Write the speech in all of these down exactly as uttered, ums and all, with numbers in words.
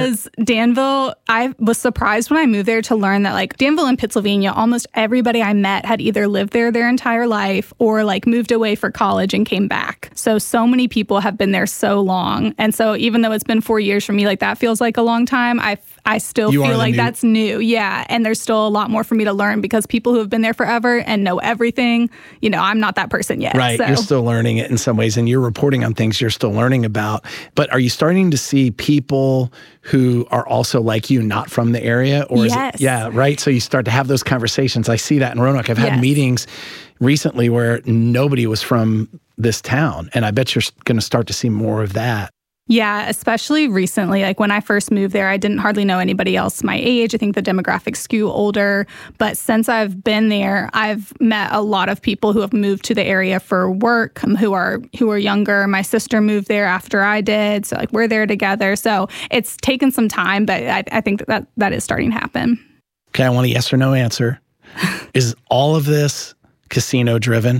because Danville, I was surprised when I moved there to learn that like Danville in Pennsylvania, almost everybody I met had either lived there their entire life or like moved away for college and came back. So, so many people have been there so long. And so even though it's been four years for me, like that feels like a long time, I I still You feel like new- that's new. Yeah. And there's still a lot more for me to learn because people who have been there forever and know everything, you know, I'm not that person yet. Right. So. You're still learning it in some ways, and you're reporting on things you're still learning about. But are you starting to see people who are also like you, not from the area? Or Yes. Is it, yeah, right. So you start to have those conversations. I see that in Roanoke. I've had Yes. meetings recently where nobody was from this town. And I bet you're going to start to see more of that. Yeah, especially recently. Like when I first moved there, I didn't hardly know anybody else my age. I think the demographics skew older. But since I've been there, I've met a lot of people who have moved to the area for work, um, who are who are younger. My sister moved there after I did. So like we're there together. So it's taken some time, but I, I think that, that that is starting to happen. Okay, I want a yes or no answer. Is all of this casino driven?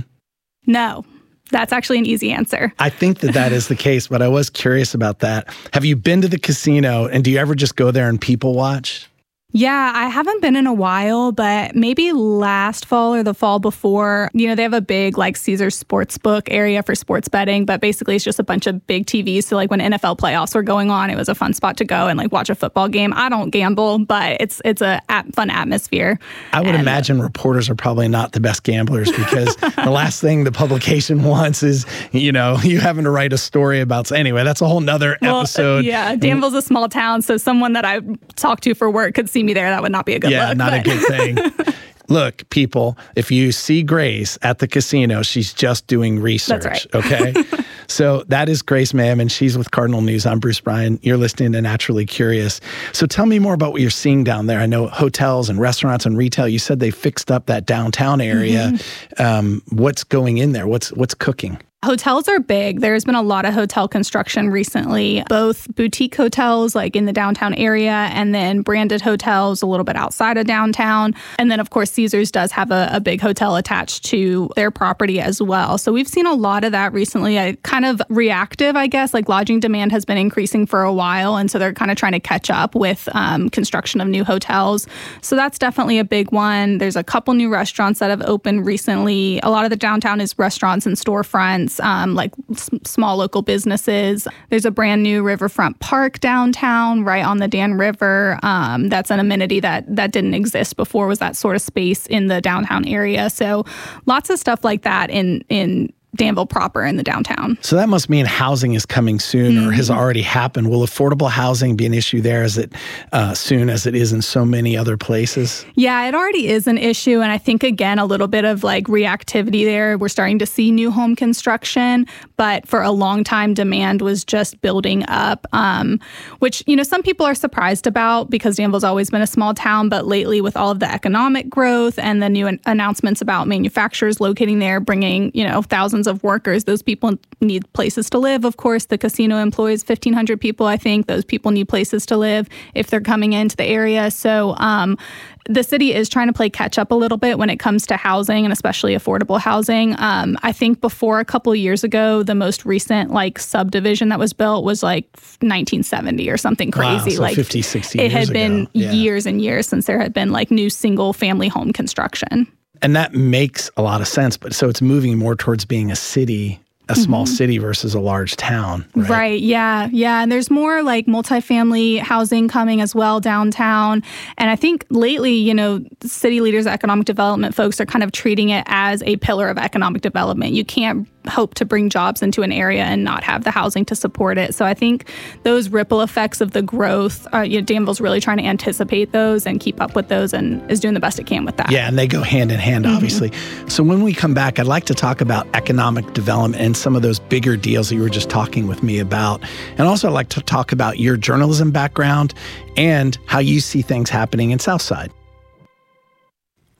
No. That's actually an easy answer. I think that that is the case, but I was curious about that. Have you been to the casino, and do you ever just go there and people watch? Yeah, I haven't been in a while, but maybe last fall or the fall before, you know, they have a big like Caesars Sportsbook area for sports betting, but basically it's just a bunch of big T Vs. So like when N F L playoffs were going on, it was a fun spot to go and like watch a football game. I don't gamble, but it's it's a at- fun atmosphere. I would and, imagine reporters are probably not the best gamblers because the last thing the publication wants is, you know, you having to write a story about. So anyway, that's a whole nother well, episode. Yeah, Danville's a small town, so someone that I talk to for work could see me there. That would not be a good yeah, look. not but. a good thing. Look, people, if you see Grace at the casino, she's just doing research, That's right. okay? So that is Grace Ma'am, and she's with Cardinal News. I'm Bruce Bryan. You're listening to Naturally Curious. So tell me more about what you're seeing down there. I know hotels and restaurants and retail, you said they fixed up that downtown area. Mm-hmm. Um, what's going in there? What's what's cooking? Hotels are big. There's been a lot of hotel construction recently, both boutique hotels like in the downtown area and then branded hotels a little bit outside of downtown. And then, of course, Caesars does have a, a big hotel attached to their property as well. So we've seen a lot of that recently. I, kind of reactive, I guess, like lodging demand has been increasing for a while. And so they're kind of trying to catch up with um, construction of new hotels. So that's definitely a big one. There's a couple new restaurants that have opened recently. A lot of the downtown is restaurants and storefronts. Um, like s- small local businesses. There's a brand new riverfront park downtown right on the Dan River. Um, that's an amenity that that didn't exist before, was that sort of space in the downtown area. So lots of stuff like that in in Danville proper in the downtown. So that must mean housing is coming soon mm-hmm. or has already happened. Will affordable housing be an issue there as it uh, soon as it is in so many other places? Yeah, it already is an issue. And I think, again, a little bit of like reactivity there. We're starting to see new home construction, but for a long time, demand was just building up, um, which, you know, some people are surprised about because Danville's always been a small town. But lately, with all of the economic growth and the new an- announcements about manufacturers locating there, bringing, you know, thousands of workers, those people need places to live. Of course, the casino employs fifteen hundred people, I think. Those people need places to live if they're coming into the area. So um, the city is trying to play catch up a little bit when it comes to housing and especially affordable housing. Um, I think before a couple of years ago, the most recent like subdivision that was built was like nineteen seventy or something crazy. Wow, so like fifty, sixty it years had been ago. Yeah. years and years since there had been like new single family home construction. And that makes a lot of sense. But so it's moving more towards being a city, a small mm-hmm. city versus a large town. Right? Right. Yeah. Yeah. And there's more like multifamily housing coming as well downtown. And I think lately, you know, city leaders, economic development folks are kind of treating it as a pillar of economic development. You can't hope to bring jobs into an area and not have the housing to support it. So I think those ripple effects of the growth, uh, you know, Danville's really trying to anticipate those and keep up with those and is doing the best it can with that. Yeah, and they go hand in hand, obviously. Mm-hmm. So when we come back, I'd like to talk about economic development and some of those bigger deals that you were just talking with me about. And also I'd like to talk about your journalism background and how you see things happening in Southside.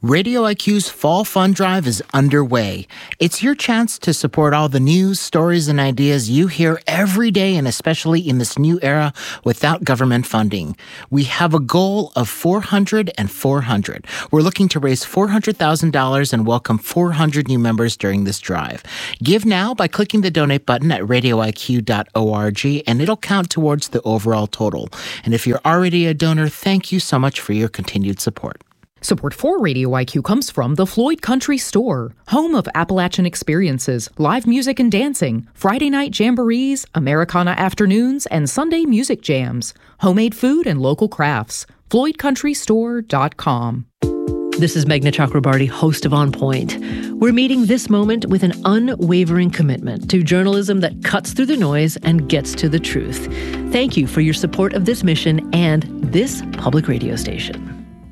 Radio I Q's Fall Fund Drive is underway. It's your chance to support all the news, stories, and ideas you hear every day, and especially in this new era without government funding. We have a goal of four hundred and four hundred. We're looking to raise four hundred thousand dollars and welcome four hundred new members during this drive. Give now by clicking the donate button at radio I Q dot org, and it'll count towards the overall total. And if you're already a donor, thank you so much for your continued support. Support for Radio I Q comes from the Floyd Country Store, home of Appalachian experiences, live music and dancing, Friday night jamborees, Americana afternoons, and Sunday music jams, homemade food and local crafts. floyd country store dot com. This is Meghna Chakrabarty, host of On Point. We're meeting this moment with an unwavering commitment to journalism that cuts through the noise and gets to the truth. Thank you for your support of this mission and this public radio station.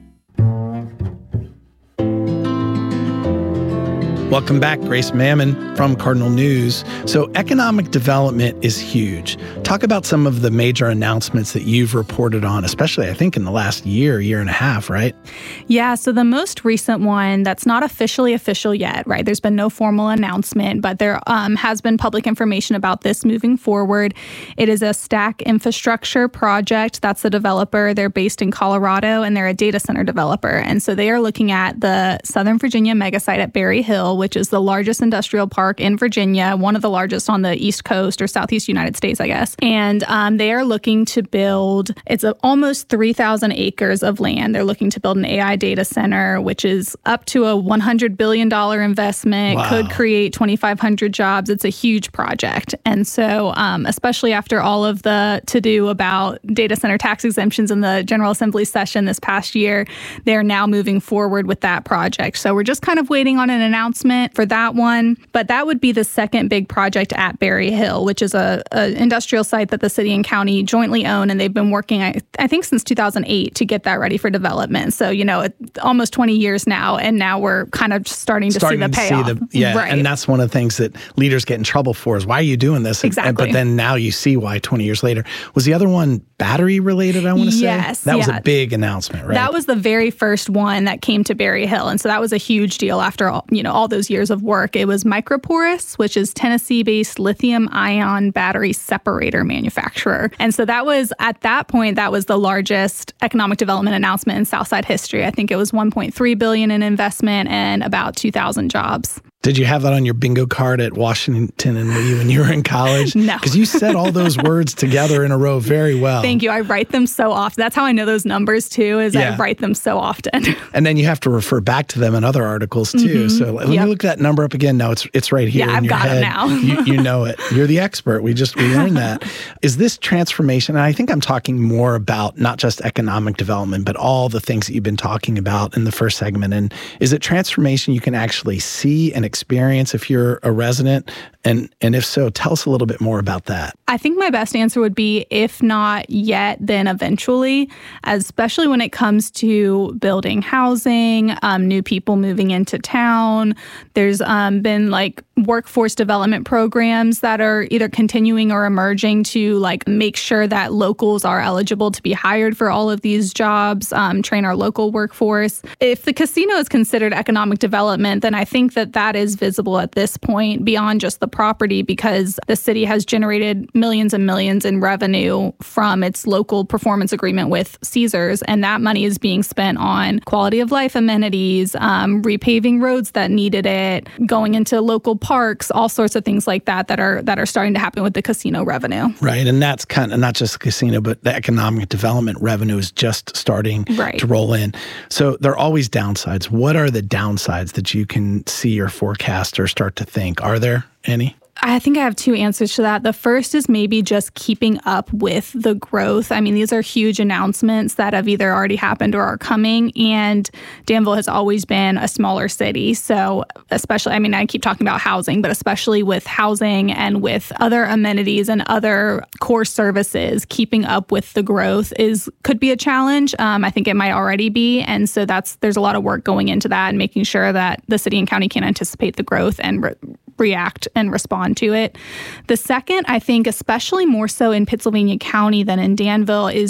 Welcome back, Grace Mammon from Cardinal News. So economic development is huge. Talk about some of the major announcements that you've reported on, especially I think in the last year, year and a half, right? Yeah, so the most recent one that's not officially official yet, right? There's been no formal announcement, but there um, has been public information about this moving forward. It is a Stack Infrastructure project. That's the developer. They're based in Colorado, and they're a data center developer. And so they are looking at the Southern Virginia megasite at Berry Hill, which is the largest industrial park in Virginia, one of the largest on the East Coast or Southeast United States, I guess. And um, they are looking to build, it's a, almost three thousand acres of land. They're looking to build an A I data center, which is up to a one hundred billion dollars investment, wow. could create twenty-five hundred jobs. It's a huge project. And so, um, especially after all of the to-do about data center tax exemptions in the General Assembly session this past year, they're now moving forward with that project. So we're just kind of waiting on an announcement for that one, but that would be the second big project at Berry Hill, which is a, a industrial site that the city and county jointly own, and they've been working, I, I think, since two thousand eight to get that ready for development. So, you know, it, almost twenty years now, and now we're kind of starting to starting see the to payoff. See the, yeah, right. And that's one of the things that leaders get in trouble for is why are you doing this? Exactly. And, but then now you see why twenty years later. Was the other one battery related, I want to say? Yes. That yeah. was a big announcement, right? That was the very first one that came to Berry Hill. And so that was a huge deal after all, you know, all those years of work. It was Microporous, which is Tennessee-based lithium-ion battery separator manufacturer. And so that was, at that point, that was the largest economic development announcement in Southside history. I think it was one point three billion dollars in investment and about two thousand jobs. Did you have that on your bingo card at Washington and Lee when you were in college? No. Because you said all those words together in a row very well. Thank you. I write them so often. That's how I know those numbers, too, is yeah. I write them so often. And then you have to refer back to them in other articles, too. Mm-hmm. So let yep. me look that number up again. No, it's it's right here yeah, in I've your got head. it now. you, you know it. You're the expert. We just we learned that. Is this transformation, and I think I'm talking more about not just economic development, but all the things that you've been talking about in the first segment. And is it transformation you can actually see and experience if you're you're a resident? And and if so, tell us a little bit more about that. I think my best answer would be, if not yet, then eventually, especially when it comes to building housing, um, new people moving into town. There's um, been like workforce development programs that are either continuing or emerging to like make sure that locals are eligible to be hired for all of these jobs, um, train our local workforce. If the casino is considered economic development, then I think that that is visible at this point beyond just the property, because the city has generated millions and millions in revenue from its local performance agreement with Caesars, and that money is being spent on quality of life amenities, um, repaving roads that needed it, going into local parks, all sorts of things like that that are that are starting to happen with the casino revenue. Right, and that's kind of not just the casino, but the economic development revenue is just starting right. to roll in. So there are always downsides. What are the downsides that you can see or forecast or start to think? Are there any? I think I have two answers to that. The first is maybe just keeping up with the growth. I mean, these are huge announcements that have either already happened or are coming. And Danville has always been a smaller city. So especially, I mean, I keep talking about housing, but especially with housing and with other amenities and other core services, keeping up with the growth is could be a challenge. Um, I think it might already be. And so that's there's a lot of work going into that and making sure that the city and county can anticipate the growth and re- react and respond to it. The second, I think, especially more so in Pittsylvania County than in Danville, is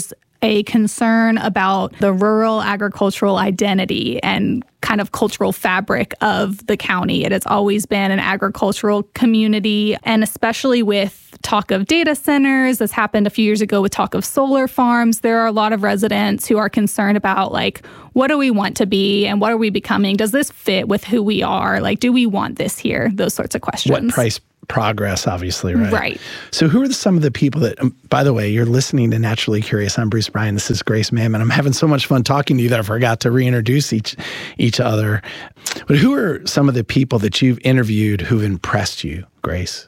a concern about the rural agricultural identity and kind of cultural fabric of the county. It has always been an agricultural community, and especially with talk of data centers, this happened a few years ago with talk of solar farms, there are a lot of residents who are concerned about, like, what do we want to be and what are we becoming? Does this fit with who we are? Like, do we want this here? Those sorts of questions. What price progress, obviously, right? Right. So who are some of the people that, um, by the way, you're listening to Naturally Curious. I'm Bruce Bryan. This is Grace Mammen. I'm having so much fun talking to you that I forgot to reintroduce each each other. But who are some of the people that you've interviewed who've impressed you, Grace?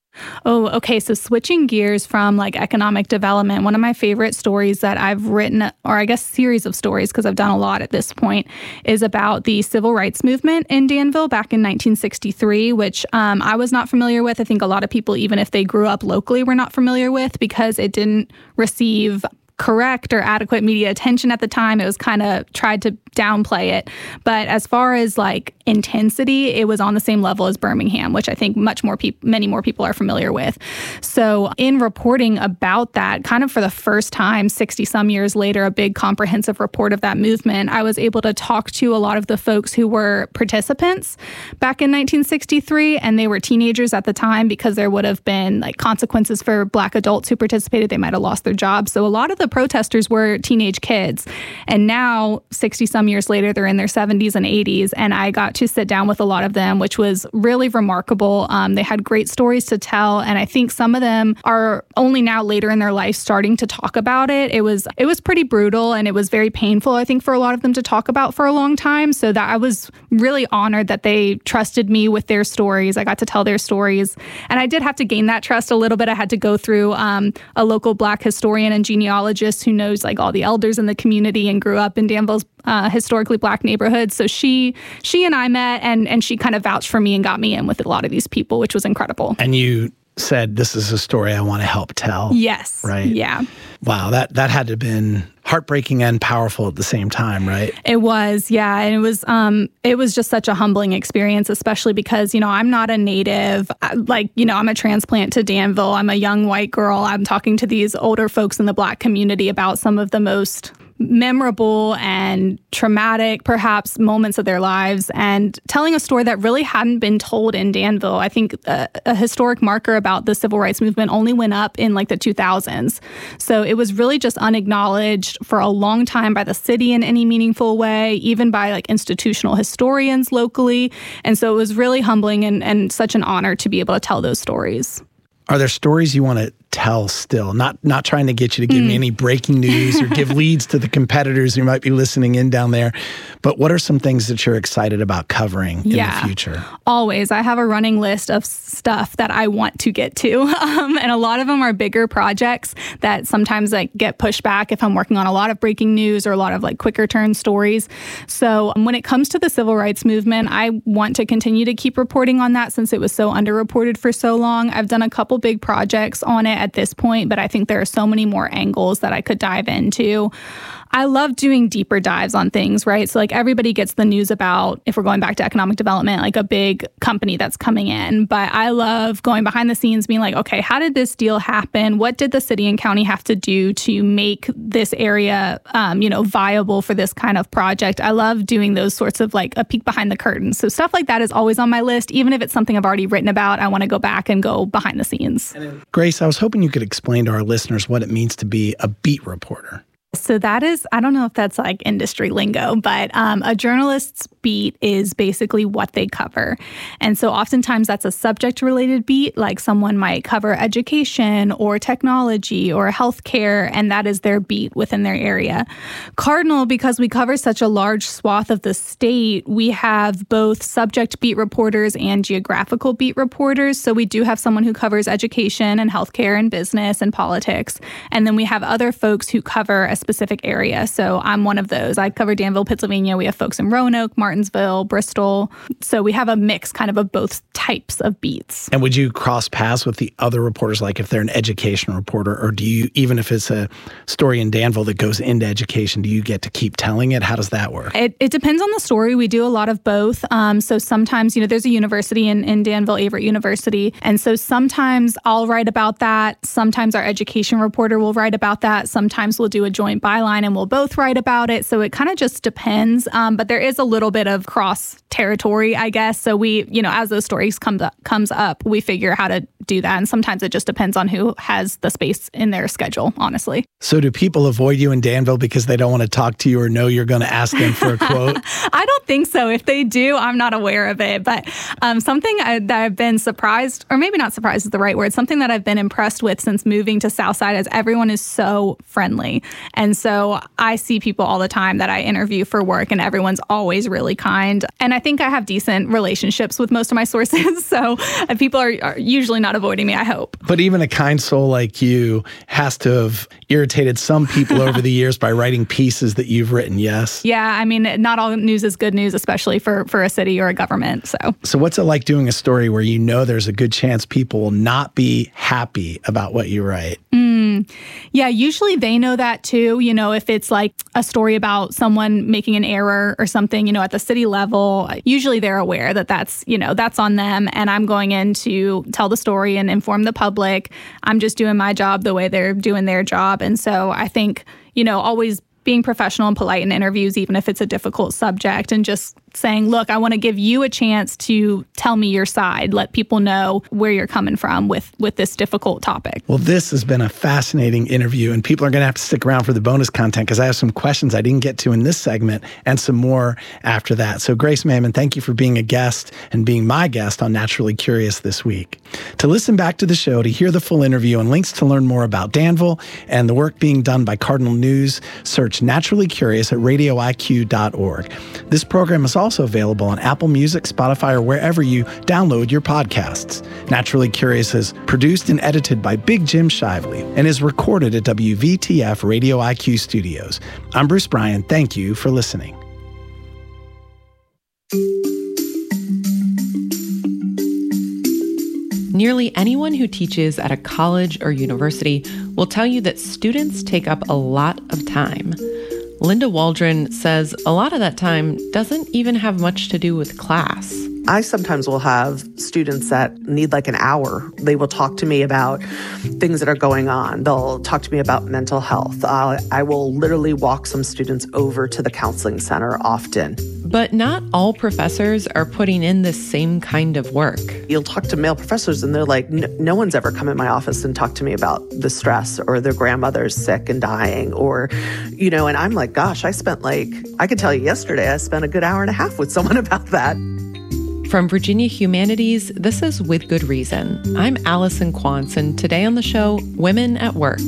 Oh, okay. So switching gears from like economic development, one of my favorite stories that I've written, or I guess series of stories, because I've done a lot at this point, is about the civil rights movement in Danville back in nineteen sixty-three, which um, I was not familiar with. I think a lot of people, even if they grew up locally, were not familiar with because it didn't receive correct or adequate media attention at the time. It was kind of tried to downplay it. But as far as like intensity, it was on the same level as Birmingham, which I think much more people, many more people are familiar with. So in reporting about that, kind of for the first time, sixty some years later, a big comprehensive report of that movement, I was able to talk to a lot of the folks who were participants back in nineteen sixty-three, and they were teenagers at the time because there would have been like consequences for Black adults who participated. They might have lost their jobs. So a lot of the protesters were teenage kids. And now, sixty some years later, they're in their seventies and eighties. And I got to sit down with a lot of them, which was really remarkable. Um, they had great stories to tell. And I think some of them are only now later in their life starting to talk about it. It was it was pretty brutal and it was very painful, I think, for a lot of them to talk about for a long time. So that I was really honored that they trusted me with their stories. I got to tell their stories. And I did have to gain that trust a little bit. I had to go through um, a local Black historian and genealogist who knows like all the elders in the community and grew up in Danville's uh, historically Black neighborhood. So she she and I met and and she kind of vouched for me and got me in with a lot of these people, which was incredible. And you said, this is a story I want to help tell. Yes. Right? Yeah. Wow, that, that had to have been heartbreaking and powerful at the same time, right? It was, yeah. And it was um, it was just such a humbling experience, especially because, you know, I'm not a native. Like, you know, I'm a transplant to Danville. I'm a young white girl. I'm talking to these older folks in the Black community about some of the most memorable and traumatic, perhaps, moments of their lives, and telling a story that really hadn't been told in Danville. I think a, a historic marker about the civil rights movement only went up in like the two thousands. So it was really just unacknowledged for a long time by the city in any meaningful way, even by like institutional historians locally. And so it was really humbling and, and such an honor to be able to tell those stories. Are there stories you want to tell still? Not not trying to get you to give mm. me any breaking news or give leads to the competitors who might be listening in down there, but what are some things that you're excited about covering yeah, in the future? Always. I have a running list of stuff that I want to get to, um, and a lot of them are bigger projects that sometimes like get pushed back if I'm working on a lot of breaking news or a lot of like quicker turn stories. So um, when it comes to the civil rights movement, I want to continue to keep reporting on that since it was so underreported for so long. I've done a couple big projects on it at this point, but I think there are so many more angles that I could dive into. I love doing deeper dives on things, right? So like everybody gets the news about, if we're going back to economic development, like a big company that's coming in. But I love going behind the scenes, being like, okay, how did this deal happen? What did the city and county have to do to make this area, um, you know, viable for this kind of project? I love doing those sorts of like a peek behind the curtain. So stuff like that is always on my list. Even if it's something I've already written about, I want to go back and go behind the scenes. Grace, I was hoping you could explain to our listeners what it means to be a beat reporter. So that is, I don't know if that's like industry lingo, but um, a journalist's beat is basically what they cover. And so oftentimes that's a subject-related beat, like someone might cover education or technology or healthcare, and that is their beat within their area. Cardinal, because we cover such a large swath of the state, we have both subject beat reporters and geographical beat reporters. So we do have someone who covers education and healthcare and business and politics. And then we have other folks who cover a specific area. So I'm one of those. I cover Danville, Pennsylvania. We have folks in Roanoke, Martinsville, Bristol. So we have a mix kind of of both types of beats. And would you cross paths with the other reporters, like if they're an education reporter, or do you, even if it's a story in Danville that goes into education, do you get to keep telling it? How does that work? It, it depends on the story. We do a lot of both. Um, so sometimes, you know, there's a university in, in Danville, Averett University. And so sometimes I'll write about that. Sometimes our education reporter will write about that. Sometimes we'll do a joint joint byline and we'll both write about it. So it kind of just depends. Um, but there is a little bit of cross territory, I guess. So we, you know, as those stories comes up, comes up, we figure how to do that. And sometimes it just depends on who has the space in their schedule, honestly. So do people avoid you in Danville because they don't want to talk to you or know you're going to ask them for a quote? I don't think so. If they do, I'm not aware of it. But um, something I, that I've been surprised, or maybe not surprised is the right word, something that I've been impressed with since moving to Southside is everyone is so friendly. And so I see people all the time that I interview for work and everyone's always really kind. And I think I have decent relationships with most of my sources. So uh, people are, are usually not avoiding me, I hope. But even a kind soul like you has to have irritated some people over the years by writing pieces that you've written, yes? Yeah, I mean, not all news is good news, especially for, for a city or a government. So. so what's it like doing a story where you know there's a good chance people will not be happy about what you write? Mm, yeah, usually they know that too. You know, if it's like a story about someone making an error or something, you know, at the city level, usually they're aware that that's, you know, that's on them. And I'm going in to tell the story and inform the public. I'm just doing my job the way they're doing their job. And so I think, you know, always being professional and polite in interviews, even if it's a difficult subject, and just saying, look, I want to give you a chance to tell me your side, let people know where you're coming from with, with this difficult topic. Well, this has been a fascinating interview, and people are going to have to stick around for the bonus content because I have some questions I didn't get to in this segment and some more after that. So Grace Mammon, thank you for being a guest and being my guest on Naturally Curious this week. To listen back to the show, to hear the full interview and links to learn more about Danville and the work being done by Cardinal News, search Naturally Curious at radio I Q dot org. This program is also available on Apple Music, Spotify, or wherever you download your podcasts. Naturally Curious is produced and edited by Big Jim Shively and is recorded at W V T F Radio I Q Studios. I'm Bruce Bryan. Thank you for listening. Nearly anyone who teaches at a college or university will tell you that students take up a lot of time. Linda Waldron says a lot of that time doesn't even have much to do with class. I sometimes will have students that need like an hour. They will talk to me about things that are going on. They'll talk to me about mental health. Uh, I will literally walk some students over to the counseling center often. But not all professors are putting in this same kind of work. You'll talk to male professors and they're like, no one's ever come in my office and talked to me about the stress or their grandmother's sick and dying or, you know, and I'm like, gosh, I spent like, I could tell you yesterday, I spent a good hour and a half with someone about that. From Virginia Humanities, this is With Good Reason. I'm Allison Quantz, and today on the show, Women at Work.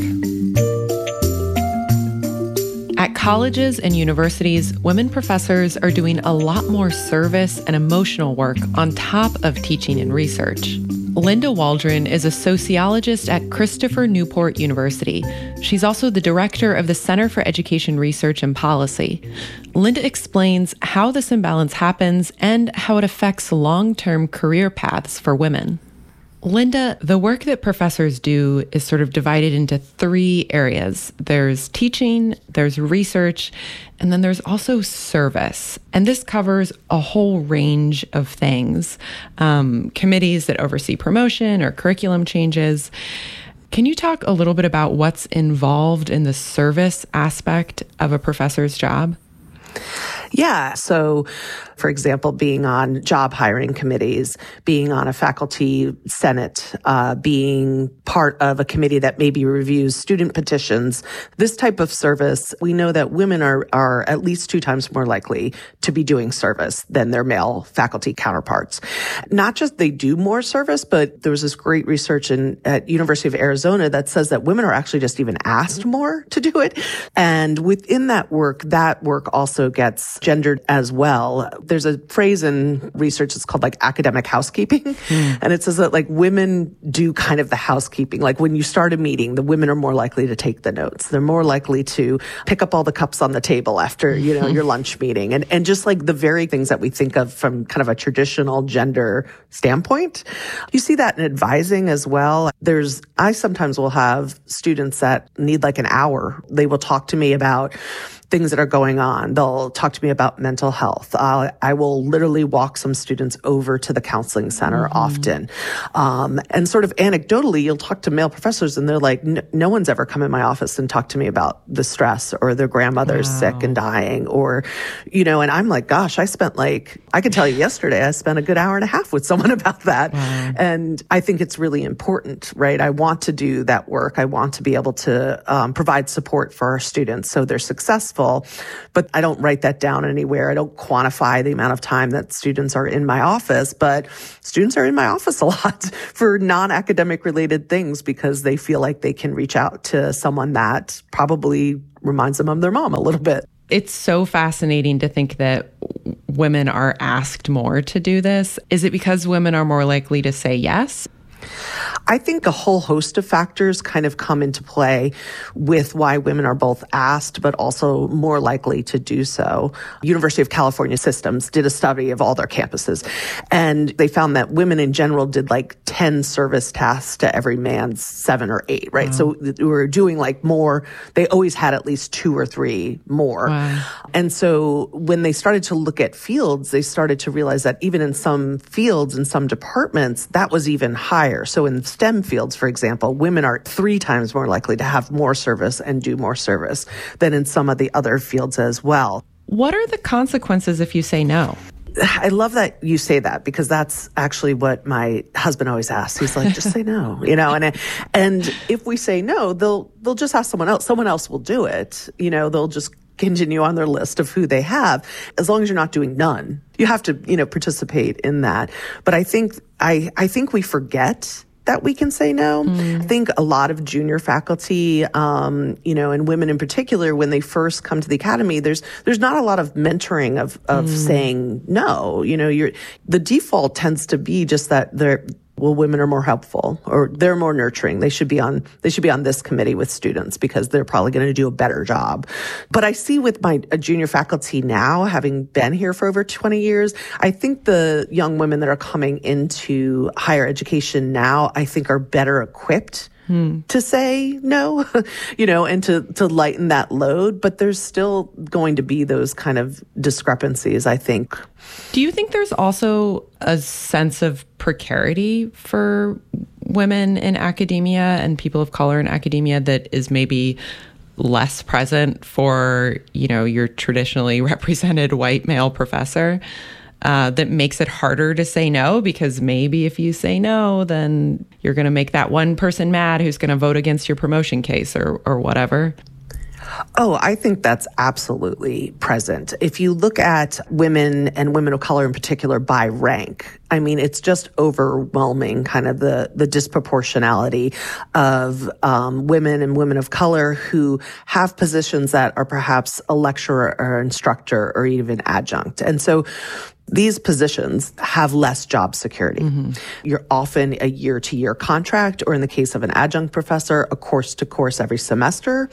At colleges and universities, women professors are doing a lot more service and emotional work on top of teaching and research. Linda Waldron is a sociologist at Christopher Newport University. She's also the director of the Center for Education Research and Policy. Linda explains how this imbalance happens and how it affects long-term career paths for women. Linda, the work that professors do is sort of divided into three areas. There's teaching, there's research, and then there's also service. And this covers a whole range of things. Um, committees that oversee promotion or curriculum changes. Can you talk a little bit about what's involved in the service aspect of a professor's job? Yeah. So, for example, being on job hiring committees, being on a faculty senate, uh, being part of a committee that maybe reviews student petitions, this type of service, we know that women are, are at least two times more likely to be doing service than their male faculty counterparts. Not just they do more service, but there was this great research in, at University of Arizona that says that women are actually just even asked more to do it. And within that work, that work also gets gendered as well. There's a phrase in research, it's called like academic housekeeping. Mm. And it says that like women do kind of the housekeeping. Like when you start a meeting, the women are more likely to take the notes. They're more likely to pick up all the cups on the table after, you know, your lunch meeting. And, and just like the very things that we think of from kind of a traditional gender standpoint. You see that in advising as well. There's, I sometimes will have students that need like an hour. They will talk to me about things that are going on. They'll talk to me me about mental health. Uh, I will literally walk some students over to the counseling center mm-hmm. often. Um, and sort of anecdotally, you'll talk to male professors and they're like, no one's ever come in my office and talked to me about the stress or their grandmother's wow. sick and dying or, you know, and I'm like, gosh, I spent like, I could tell you yesterday, I spent a good hour and a half with someone about that. Wow. And I think it's really important, right? I want to do that work. I want to be able to um, provide support for our students so they're successful, but I don't write that down anywhere. I don't quantify the amount of time that students are in my office, but students are in my office a lot for non-academic related things because they feel like they can reach out to someone that probably reminds them of their mom a little bit. It's so fascinating to think that women are asked more to do this. Is it because women are more likely to say yes? I think a whole host of factors kind of come into play with why women are both asked, but also more likely to do so. University of California Systems did a study of all their campuses, and they found that women in general did like ten service tasks to every man's seven or eight, right? Wow. So we were doing like more. They always had at least two or three more. Wow. And so when they started to look at fields, they started to realize that even in some fields, in some departments, that was even higher. So in STEM fields, for example, women are three times more likely to have more service and do more service than in some of the other fields as well. What are the consequences if you say no? I love that you say that because that's actually what my husband always asks. He's like, just say no, you know, and and if we say no, they'll they'll just ask someone else. Someone else will do it. You know, they'll just continue on their list of who they have, as long as you're not doing none. You have to, you know, participate in that. But I think I I think we forget that we can say no. Mm. I think a lot of junior faculty, um, you know, and women in particular, when they first come to the academy, there's there's not a lot of mentoring of of mm. saying no. You know, you're the default tends to be just that they're well, women are more helpful or they're more nurturing. They should be on, they should be on this committee with students because they're probably going to do a better job. But I see with my junior faculty now, having been here for over twenty years, I think the young women that are coming into higher education now, I think are better equipped Hmm. to say no, you know, and to, to lighten that load. But there's still going to be those kind of discrepancies, I think. Do you think there's also a sense of precarity for women in academia and people of color in academia that is maybe less present for, you know, your traditionally represented white male professor? Uh, that makes it harder to say no, because maybe if you say no, then you're going to make that one person mad who's going to vote against your promotion case or, or whatever? Oh, I think that's absolutely present. If you look at women and women of color in particular by rank, I mean, it's just overwhelming, kind of the, the disproportionality of um, women and women of color who have positions that are perhaps a lecturer or instructor or even adjunct. And so these positions have less job security. Mm-hmm. You're often a year-to-year contract, or in the case of an adjunct professor, a course-to-course every semester.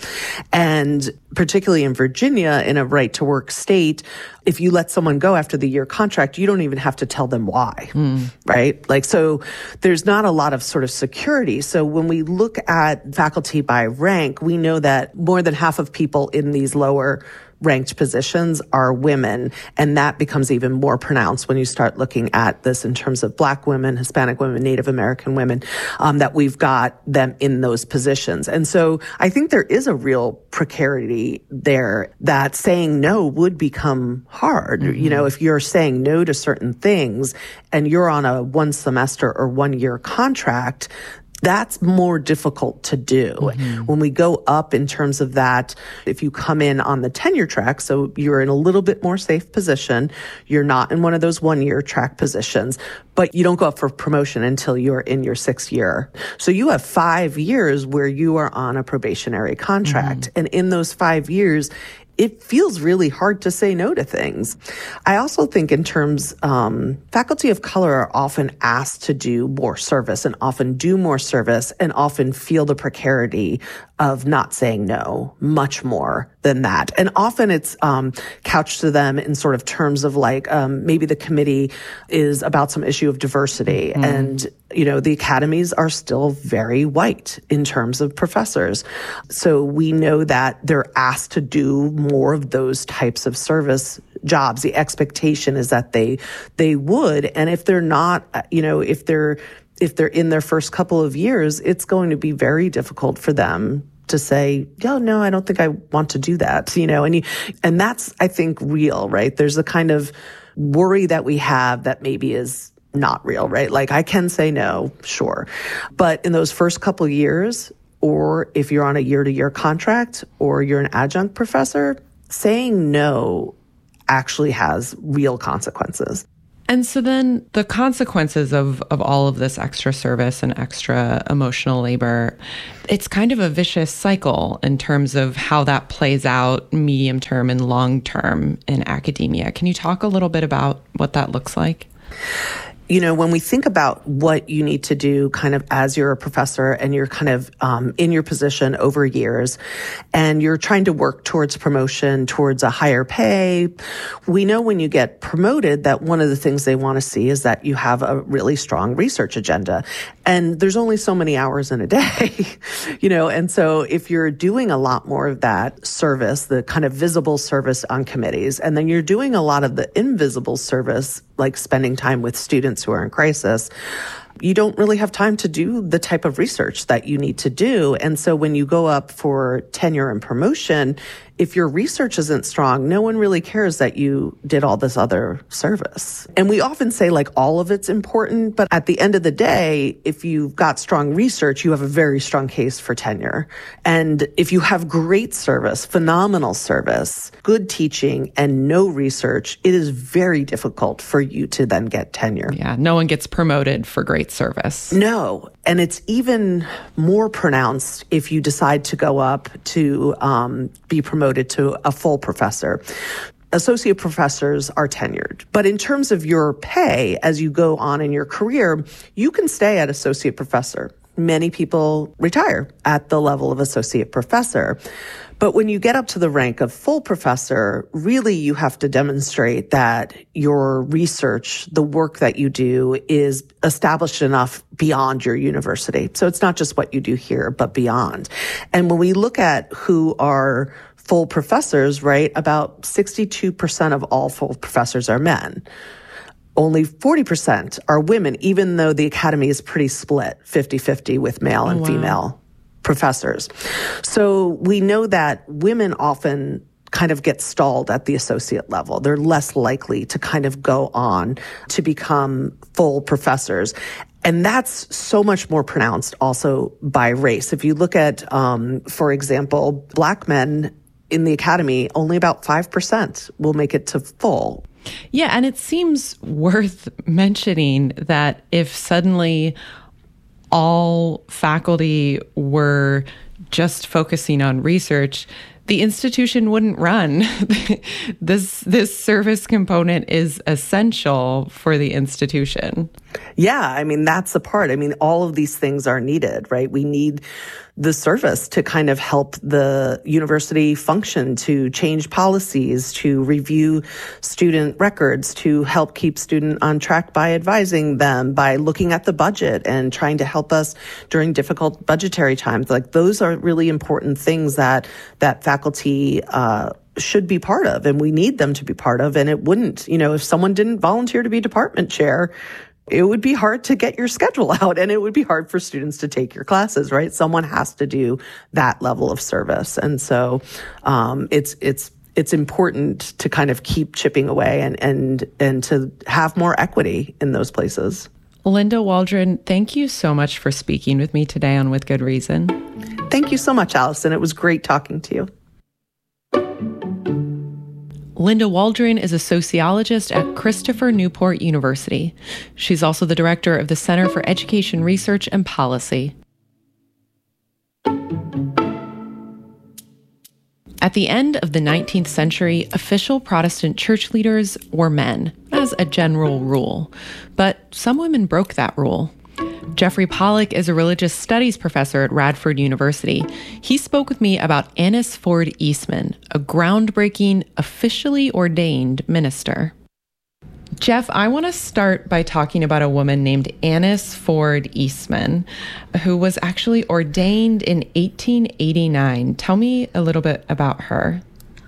And particularly in Virginia, in a right-to-work state, if you let someone go after the year contract, you don't even have to tell them why, mm. right? Like, so there's not a lot of sort of security. So when we look at faculty by rank, we know that more than half of people in these lower ranked positions are women. And that becomes even more pronounced when you start looking at this in terms of Black women, Hispanic women, Native American women, um, that we've got them in those positions. And so I think there is a real precarity there that saying no would become hard. Mm-hmm. You know, if you're saying no to certain things and you're on a one semester or one year contract, that's more difficult to do. Mm-hmm. When we go up in terms of that, if you come in on the tenure track, so you're in a little bit more safe position, you're not in one of those one-year track positions, but you don't go up for promotion until you're in your sixth year. So you have five years where you are on a probationary contract. Mm-hmm. And in those five years, it feels really hard to say no to things. I also think in terms, um, faculty of color are often asked to do more service and often do more service and often feel the precarity of not saying no much more than that. And often it's um, couched to them in sort of terms of like, um, maybe the committee is about some issue of diversity. Mm. And, you know, the academies are still very white in terms of professors. So we know that they're asked to do more of those types of service jobs. The expectation is that they they would. And if they're not, you know, if they're if they're in their first couple of years, it's going to be very difficult for them to say, "Oh, no, I don't think I want to do that." You know, and you, and that's, I think, real, right? There's a kind of worry that we have that maybe is not real, right? Like, I can say no, sure. But in those first couple of years, or if you're on a year-to-year contract or you're an adjunct professor, saying no actually has real consequences. And so then the consequences of, of all of this extra service and extra emotional labor, it's kind of a vicious cycle in terms of how that plays out medium term and long term in academia. Can you talk a little bit about what that looks like? You know, when we think about what you need to do kind of as you're a professor and you're kind of um, in your position over years and you're trying to work towards promotion, towards a higher pay, we know when you get promoted that one of the things they want to see is that you have a really strong research agenda. And there's only so many hours in a day, you know, and so if you're doing a lot more of that service, the kind of visible service on committees, and then you're doing a lot of the invisible service, like spending time with students who are in crisis, you don't really have time to do the type of research that you need to do. And so when you go up for tenure and promotion, if your research isn't strong, no one really cares that you did all this other service. And we often say like all of it's important, but at the end of the day, if you've got strong research, you have a very strong case for tenure. And if you have great service, phenomenal service, good teaching, and no research, it is very difficult for you to then get tenure. Yeah, no one gets promoted for great service. No. And it's even more pronounced if you decide to go up to um, be promoted to a full professor. Associate professors are tenured. But in terms of your pay as you go on in your career, you can stay at associate professor. Many people retire at the level of associate professor. But when you get up to the rank of full professor, really you have to demonstrate that your research, the work that you do, is established enough beyond your university. So it's not just what you do here, but beyond. And when we look at who are full professors, right, about sixty-two percent of all full professors are men. Only forty percent are women, even though the academy is pretty split, fifty-fifty with male and oh, wow. female professors. So we know that women often kind of get stalled at the associate level. They're less likely to kind of go on to become full professors. And that's so much more pronounced also by race. If you look at, um, for example, Black men in the academy, only about five percent will make it to full. Yeah, and it seems worth mentioning that if suddenly all faculty were just focusing on research, the institution wouldn't run. this this service component is essential for the institution. Yeah, I mean, that's the part. I mean, all of these things are needed, right? We need the service to kind of help the university function, to change policies, to review student records, to help keep student on track by advising them, by looking at the budget and trying to help us during difficult budgetary times. Like, those are really important things that that faculty uh should be part of, and we need them to be part of. And it wouldn't, you know, if someone didn't volunteer to be department chair, it would be hard to get your schedule out, and it would be hard for students to take your classes, right? Someone has to do that level of service. And so um, it's it's it's important to kind of keep chipping away and and and to have more equity in those places. Linda Waldron, thank you so much for speaking with me today on With Good Reason. Thank you so much, Allison. It was great talking to you. Linda Waldron is a sociologist at Christopher Newport University. She's also the director of the Center for Education Research and Policy. At the end of the nineteenth century, official Protestant church leaders were men, as a general rule. But some women broke that rule. Jeffrey Pollack is a religious studies professor at Radford University. He spoke with me about Annis Ford Eastman, a groundbreaking, officially ordained minister. Jeff, I want to start by talking about a woman named Annis Ford Eastman, who was actually ordained in eighteen eighty-nine. Tell me a little bit about her.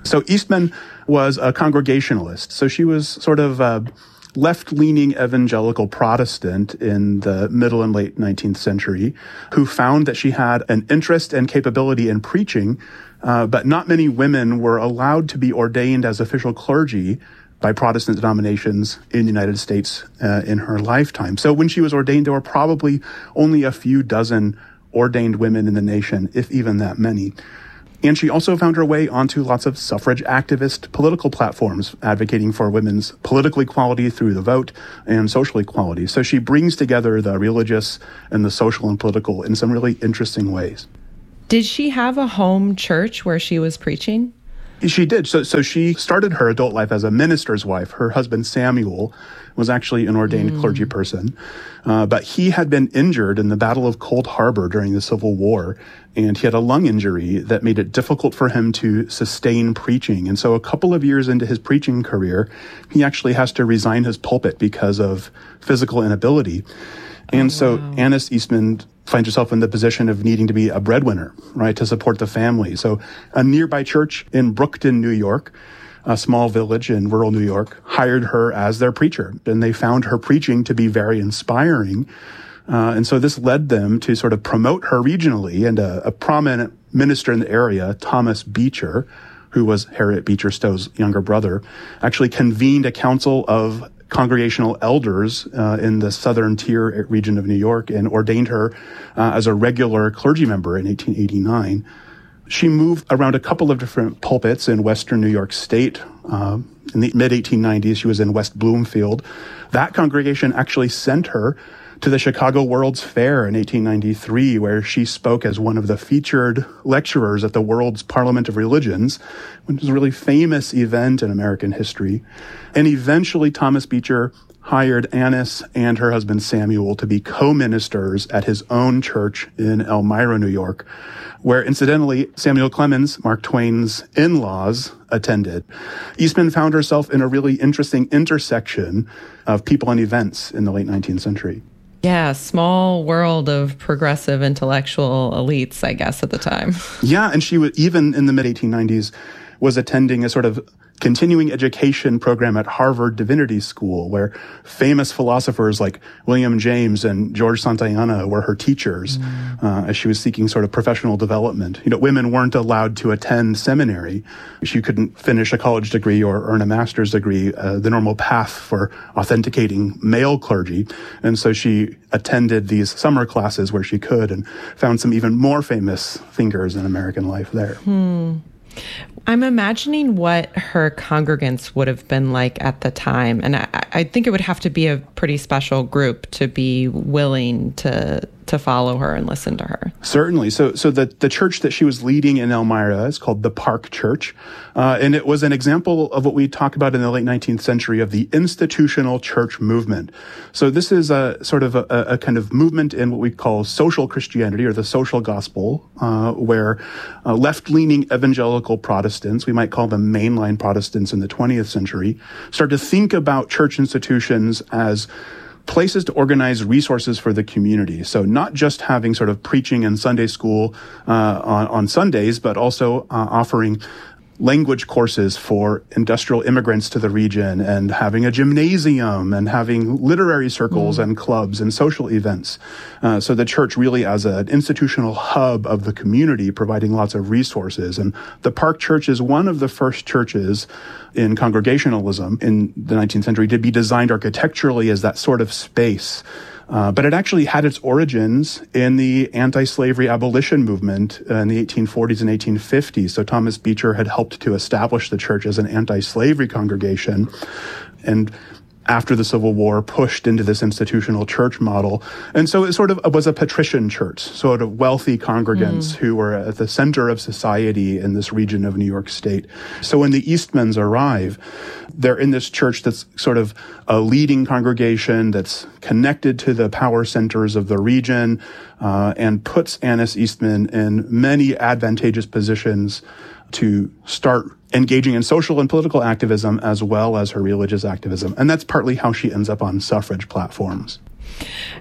So Eastman was a Congregationalist. So she was sort of a left-leaning evangelical Protestant in the middle and late nineteenth century who found that she had an interest and capability in preaching, uh, but not many women were allowed to be ordained as official clergy by Protestant denominations in the United States uh, in her lifetime. So when she was ordained, there were probably only a few dozen ordained women in the nation, if even that many. And she also found her way onto lots of suffrage activist political platforms advocating for women's political equality through the vote and social equality. So she brings together the religious and the social and political in some really interesting ways. Did she have a home church where she was preaching? She did. So so she started her adult life as a minister's wife. Her husband, Samuel, was actually an ordained mm. clergy person. Uh, but he had been injured in the Battle of Cold Harbor during the Civil War, and he had a lung injury that made it difficult for him to sustain preaching. And so a couple of years into his preaching career, he actually has to resign his pulpit because of physical inability. And oh, so wow. Annis Eastman finds herself in the position of needing to be a breadwinner, right, to support the family. So a nearby church in Brookton, New York, a small village in rural New York, hired her as their preacher. And they found her preaching to be very inspiring. Uh, and so this led them to sort of promote her regionally. And a, a prominent minister in the area, Thomas Beecher, who was Harriet Beecher Stowe's younger brother, actually convened a council of congregational elders uh, in the southern tier region of New York and ordained her uh, as a regular clergy member in eighteen eighty-nine. She moved around a couple of different pulpits in western New York State. Uh, in the mid eighteen nineties, she was in West Bloomfield. That congregation actually sent her to the Chicago World's Fair in eighteen ninety-three, where she spoke as one of the featured lecturers at the World's Parliament of Religions, which was a really famous event in American history. And eventually, Thomas Beecher hired Annis and her husband Samuel to be co-ministers at his own church in Elmira, New York, where incidentally, Samuel Clemens, Mark Twain's in-laws, attended. Eastman found herself in a really interesting intersection of people and events in the late nineteenth century. Yeah, small world of progressive intellectual elites, I guess, at the time. Yeah, and she was, even in the mid eighteen nineties, was attending a sort of continuing education program at Harvard Divinity School, where famous philosophers like William James and George Santayana were her teachers mm. uh, as she was seeking sort of professional development. You know, women weren't allowed to attend seminary. She couldn't finish a college degree or earn a master's degree, uh, the normal path for authenticating male clergy. And so she attended these summer classes where she could and found some even more famous thinkers in American life there. Hmm. I'm imagining what her congregants would have been like at the time. And I, I think it would have to be a pretty special group to be willing to to follow her and listen to her. Certainly. So so the, the church that she was leading in Elmira is called the Park Church. Uh, and it was an example of what we talk about in the late nineteenth century of the institutional church movement. So this is a sort of a, a kind of movement in what we call social Christianity or the social gospel, uh, where uh, left-leaning evangelical Protestants, we might call them mainline Protestants in the twentieth century, start to think about church institutions as places to organize resources for the community. So not just having sort of preaching and Sunday school uh, on, on Sundays, but also uh, offering language courses for industrial immigrants to the region and having a gymnasium and having literary circles mm. and clubs and social events. Uh, so the church really as an institutional hub of the community, providing lots of resources. And the Park Church is one of the first churches in Congregationalism in the nineteenth century to be designed architecturally as that sort of space. Uh, but it actually had its origins in the anti-slavery abolition movement uh, in the eighteen forties and eighteen fifties. So Thomas Beecher had helped to establish the church as an anti-slavery congregation. And after the Civil War, pushed into this institutional church model. And so it sort of was a patrician church, sort of wealthy congregants mm. who were at the center of society in this region of New York State. So when the Eastmans arrive, they're in this church that's sort of a leading congregation that's connected to the power centers of the region, uh, and puts Annis Eastman in many advantageous positions to start engaging in social and political activism as well as her religious activism. And that's partly how she ends up on suffrage platforms.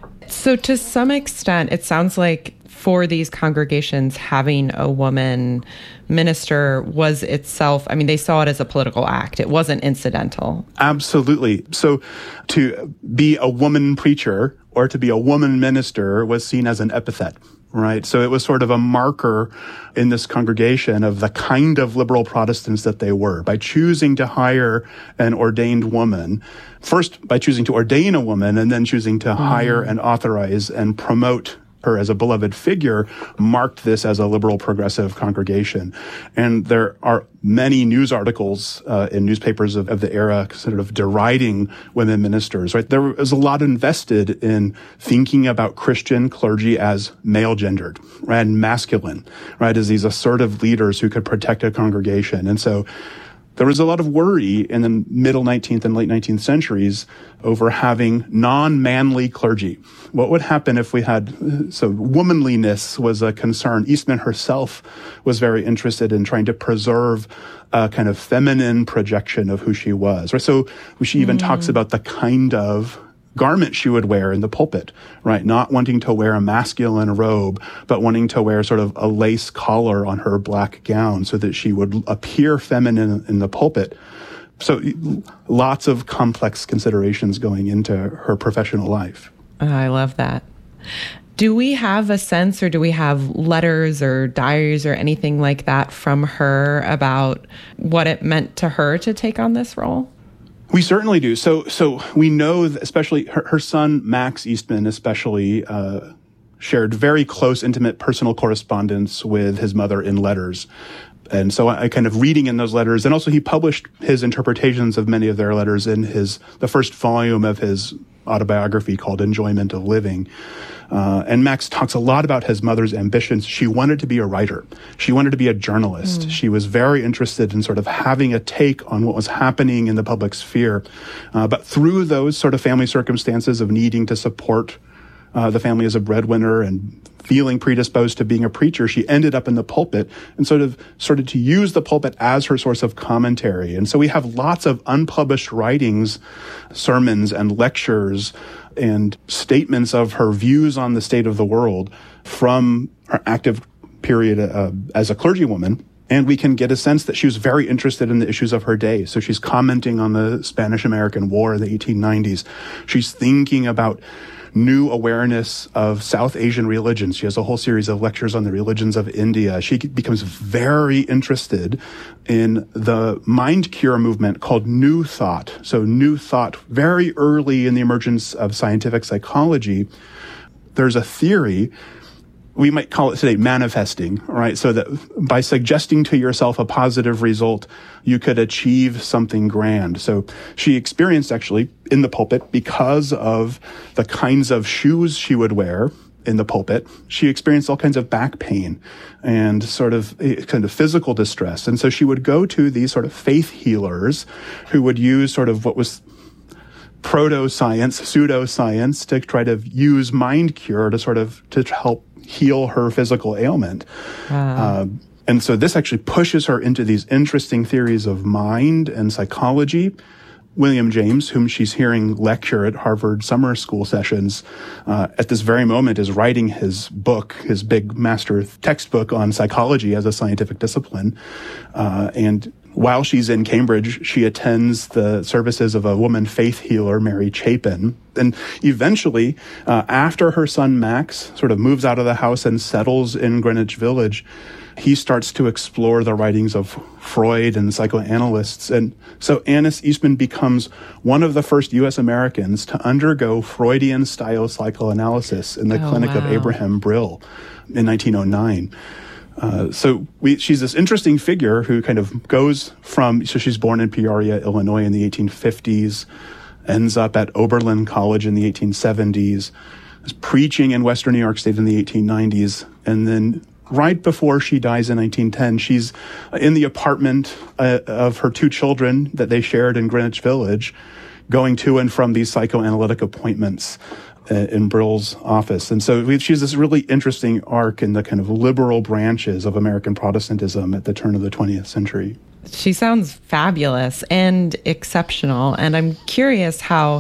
So to some extent, it sounds like for these congregations, having a woman minister was itself, I mean, they saw it as a political act. It wasn't incidental. Absolutely. So to be a woman preacher or to be a woman minister was seen as an epithet, right? So it was sort of a marker in this congregation of the kind of liberal Protestants that they were. By choosing to hire an ordained woman, first by choosing to ordain a woman and then choosing to mm. hire and authorize and promote her as a beloved figure, marked this as a liberal progressive congregation. And there are many news articles uh, in newspapers of, of the era sort of deriding women ministers, right? There was a lot invested in thinking about Christian clergy as male-gendered, right, and masculine, right, as these assertive leaders who could protect a congregation. And so there was a lot of worry in the middle nineteenth and late nineteenth centuries over having non-manly clergy. What would happen if we had, so womanliness was a concern. Eastman herself was very interested in trying to preserve a kind of feminine projection of who she was. Right? So she even mm. talks about the kind of garment she would wear in the pulpit, right? Not wanting to wear a masculine robe, but wanting to wear sort of a lace collar on her black gown so that she would appear feminine in the pulpit. So lots of complex considerations going into her professional life. Oh, I love that. Do we have a sense, or do we have letters or diaries or anything like that from her about what it meant to her to take on this role? We certainly do. So, so we know that especially her, her son, Max Eastman, especially, uh, shared very close, intimate personal correspondence with his mother in letters. And so I, I kind of reading in those letters, and also he published his interpretations of many of their letters in his, the first volume of his autobiography called Enjoyment of Living. Uh, and Max talks a lot about his mother's ambitions. She wanted to be a writer. She wanted to be a journalist. Mm. She was very interested in sort of having a take on what was happening in the public sphere. Uh, but through those sort of family circumstances of needing to support uh, the family as a breadwinner and feeling predisposed to being a preacher, she ended up in the pulpit and sort of started to use the pulpit as her source of commentary. And so we have lots of unpublished writings, sermons and lectures and statements of her views on the state of the world from her active period uh, as a clergywoman. And we can get a sense that she was very interested in the issues of her day. So she's commenting on the Spanish-American War in the eighteen nineties. She's thinking about new awareness of South Asian religions. She has a whole series of lectures on the religions of India. She becomes very interested in the mind cure movement called New Thought. So New Thought, very early in the emergence of scientific psychology, there's a theory, we might call it today manifesting, right? So that by suggesting to yourself a positive result, you could achieve something grand. So she experienced actually in the pulpit, because of the kinds of shoes she would wear in the pulpit, she experienced all kinds of back pain and sort of kind of physical distress. And so she would go to these sort of faith healers who would use sort of what was proto-science, pseudo-science to try to use mind cure to sort of to help heal her physical ailment. Wow. Uh, and so this actually pushes her into these interesting theories of mind and psychology. William James, whom she's hearing lecture at Harvard summer school sessions, uh, at this very moment is writing his book, his big master textbook on psychology as a scientific discipline. Uh, and while she's in Cambridge, she attends the services of a woman faith healer, Mary Chapin. And eventually, uh, after her son Max sort of moves out of the house and settles in Greenwich Village, he starts to explore the writings of Freud and psychoanalysts. And so Annis Eastman becomes one of the first U S Americans to undergo Freudian-style psychoanalysis in the oh, clinic wow. of Abraham Brill in nineteen oh nine. Uh, so we, she's this interesting figure who kind of goes from, so she's born in Peoria, Illinois in the eighteen fifties, ends up at Oberlin College in the eighteen seventies, is preaching in Western New York State in the eighteen nineties, and then right before she dies in nineteen ten, she's in the apartment uh, of her two children that they shared in Greenwich Village, going to and from these psychoanalytic appointments uh, in Brill's office. And so we, she has this really interesting arc in the kind of liberal branches of American Protestantism at the turn of the twentieth century. She sounds fabulous and exceptional. And I'm curious how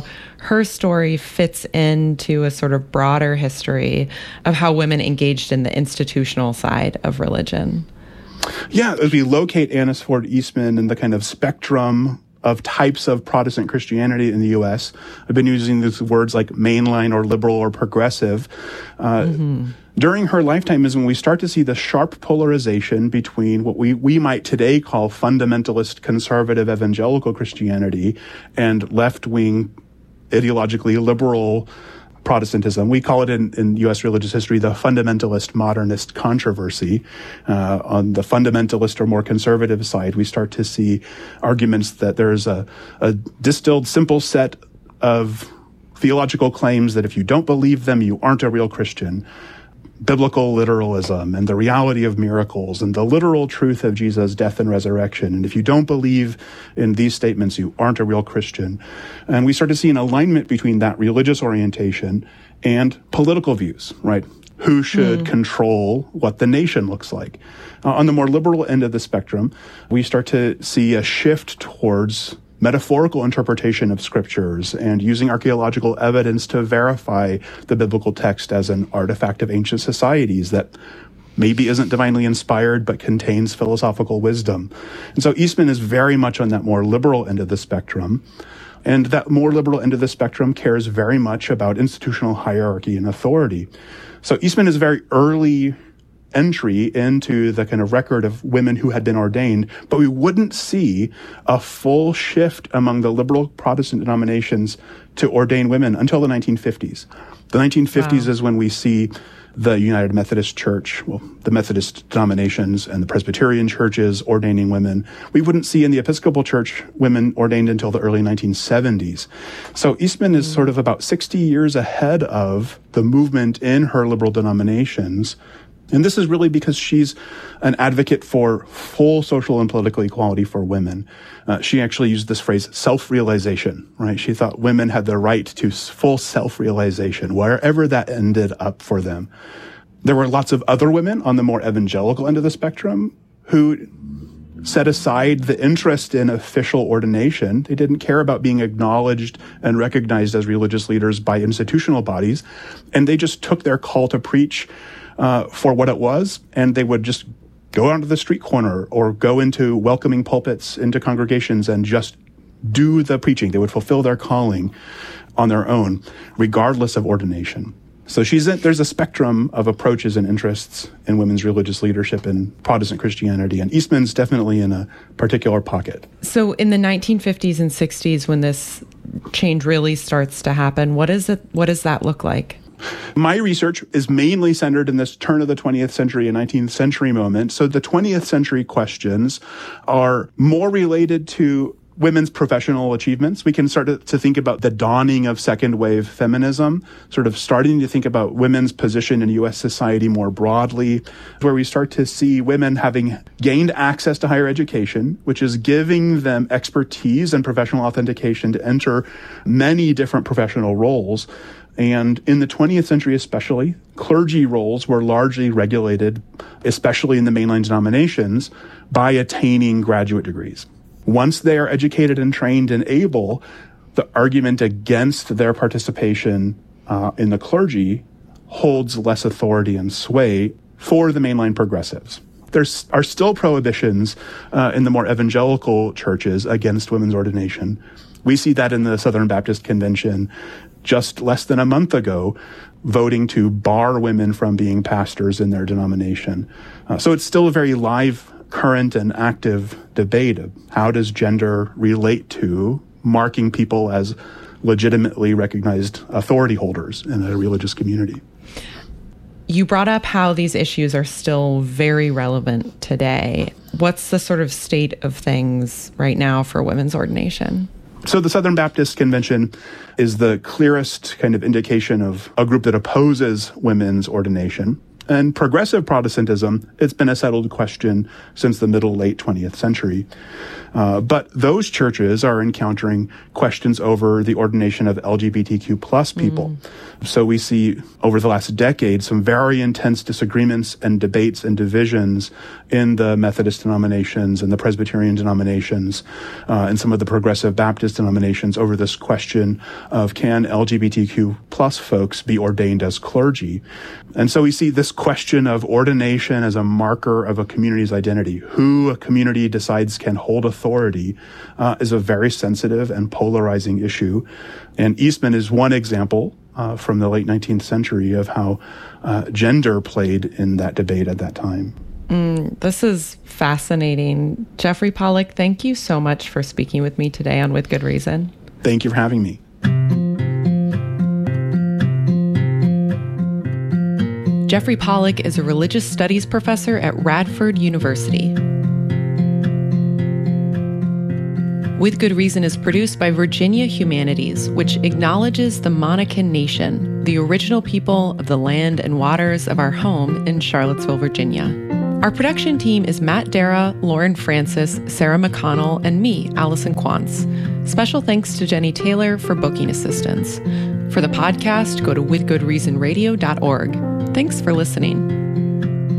her story fits into a sort of broader history of how women engaged in the institutional side of religion. Yeah, as we locate Annis Ford Eastman in the kind of spectrum of types of Protestant Christianity in the U S, I've been using these words like mainline or liberal or progressive. Uh, mm-hmm. During her lifetime is when we start to see the sharp polarization between what we, we might today call fundamentalist conservative evangelical Christianity and left-wing ideologically liberal Protestantism. We call it in, in U S religious history the fundamentalist modernist controversy. Uh, on the fundamentalist or more conservative side, we start to see arguments that there's a, a distilled, simple set of theological claims that if you don't believe them, you aren't a real Christian. Biblical literalism and the reality of miracles and the literal truth of Jesus' death and resurrection. And if you don't believe in these statements, you aren't a real Christian. And we start to see an alignment between that religious orientation and political views, right? Who should mm. control what the nation looks like? Uh, on the more liberal end of the spectrum, we start to see a shift towards metaphorical interpretation of scriptures and using archaeological evidence to verify the biblical text as an artifact of ancient societies that maybe isn't divinely inspired but contains philosophical wisdom. And so Eastman is very much on that more liberal end of the spectrum. And that more liberal end of the spectrum cares very much about institutional hierarchy and authority. So Eastman is a very early entry into the kind of record of women who had been ordained, but we wouldn't see a full shift among the liberal Protestant denominations to ordain women until the nineteen fifties. The nineteen fifties wow. is when we see the United Methodist Church, well, the Methodist denominations and the Presbyterian churches ordaining women. We wouldn't see in the Episcopal Church women ordained until the early nineteen seventies. So Eastman is sort of about sixty years ahead of the movement in her liberal denominations. And this is really because she's an advocate for full social and political equality for women. Uh, she actually used this phrase, self-realization, right? She thought women had the right to full self-realization, wherever that ended up for them. There were lots of other women on the more evangelical end of the spectrum who set aside the interest in official ordination. They didn't care about being acknowledged and recognized as religious leaders by institutional bodies. And they just took their call to preach Uh, for what it was, and they would just go onto the street corner or go into welcoming pulpits into congregations and just do the preaching. They would fulfill their calling on their own, regardless of ordination. So she's in, there's a spectrum of approaches and interests in women's religious leadership in Protestant Christianity, and Eastman's definitely in a particular pocket. So in the nineteen fifties and sixties, when this change really starts to happen, what is it? What does that look like? My research is mainly centered in this turn of the twentieth century and nineteenth century moment. So the twentieth century questions are more related to women's professional achievements. We can start to, to think about the dawning of second wave feminism, sort of starting to think about women's position in U S society more broadly, where we start to see women having gained access to higher education, which is giving them expertise and professional authentication to enter many different professional roles. And in the twentieth century especially, clergy roles were largely regulated, especially in the mainline denominations, by attaining graduate degrees. Once they are educated and trained and able, the argument against their participation uh, in the clergy holds less authority and sway for the mainline progressives. There are still prohibitions uh, in the more evangelical churches against women's ordination. We see that in the Southern Baptist Convention just less than a month ago, voting to bar women from being pastors in their denomination. Uh, so it's still a very live, current, and active debate of how does gender relate to marking people as legitimately recognized authority holders in a religious community. You brought up how these issues are still very relevant today. What's the sort of state of things right now for women's ordination? So the Southern Baptist Convention is the clearest kind of indication of a group that opposes women's ordination. And progressive Protestantism, it's been a settled question since the middle, late twentieth century. Uh, but those churches are encountering questions over the ordination of L G B T Q plus people. Mm. So we see over the last decade some very intense disagreements and debates and divisions in the Methodist denominations and the Presbyterian denominations uh, and some of the progressive Baptist denominations over this question of can L G B T Q plus folks be ordained as clergy? And so we see this question of ordination as a marker of a community's identity. Who a community decides can hold authority uh, is a very sensitive and polarizing issue. And Eastman is one example uh, from the late nineteenth century of how uh, gender played in that debate at that time. Mm, this is fascinating. Jeffrey Pollack, thank you so much for speaking with me today on With Good Reason. Thank you for having me. Jeffrey Pollack is a religious studies professor at Radford University. With Good Reason is produced by Virginia Humanities, which acknowledges the Monacan Nation, the original people of the land and waters of our home in Charlottesville, Virginia. Our production team is Matt Dara, Lauren Francis, Sarah McConnell, and me, Allison Quantz. Special thanks to Jenny Taylor for booking assistance. For the podcast, go to with good reason radio dot org. Thanks for listening.